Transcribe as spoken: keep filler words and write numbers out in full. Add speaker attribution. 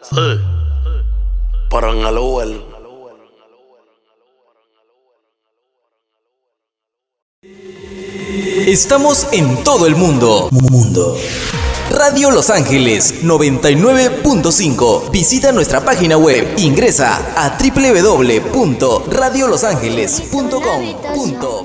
Speaker 1: Sí. Para en el Uber.
Speaker 2: Estamos en todo el mundo. Mundo. Radio Los Ángeles noventa y nueve punto cinco. Visita nuestra página web. Ingresa a doble u doble u doble u punto radio los ángeles punto com punto